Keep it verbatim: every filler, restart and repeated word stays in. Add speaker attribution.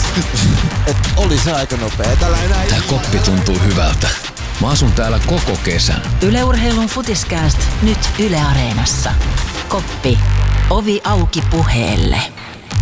Speaker 1: että oli se aika nopea. Tällainen näin.
Speaker 2: Tää koppi tuntuu hyvältä. Mä asun täällä koko kesän.
Speaker 3: Yle Urheilun Footicast nyt Yle Areenassa. Koppi. Ovi auki puheelle.